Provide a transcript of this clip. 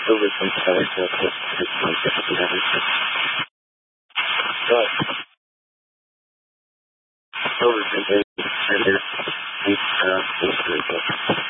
over some time to this concept of everything. But over the day, I just think